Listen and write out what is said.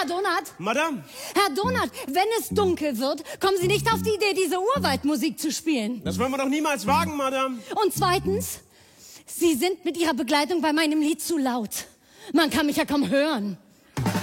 Herr Donat! Madame! Herr Donat, wenn es dunkel wird, kommen Sie nicht auf die Idee, diese Urwaldmusik zu spielen. Das wollen wir doch niemals wagen, Madame. Und zweitens, Sie sind mit Ihrer Begleitung bei meinem Lied zu laut. Man kann mich ja kaum hören.